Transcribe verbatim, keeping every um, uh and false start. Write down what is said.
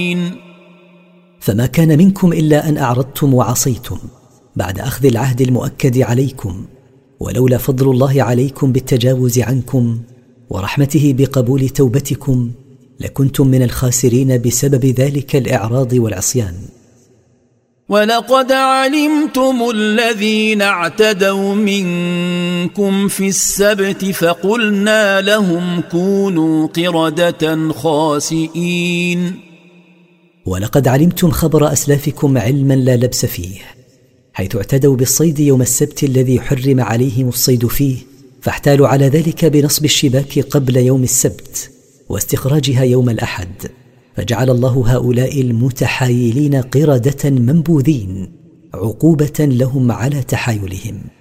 فما كان منكم إلا أن أعرضتم وعصيتم بعد أخذ العهد المؤكد عليكم، ولولا فضل الله عليكم بالتجاوز عنكم ورحمته بقبول توبتكم لكنتم من الخاسرين بسبب ذلك الإعراض والعصيان. ولقد علمتم الذين اعتدوا منكم في السبت فقلنا لهم كونوا قردة خاسئين. ولقد علمتم خبر أسلافكم علما لا لبس فيه، حيث اعتدوا بالصيد يوم السبت الذي حرم عليهم الصيد فيه، فاحتالوا على ذلك بنصب الشباك قبل يوم السبت واستخراجها يوم الأحد، فجعل الله هؤلاء المتحايلين قردة منبوذين عقوبة لهم على تحايلهم.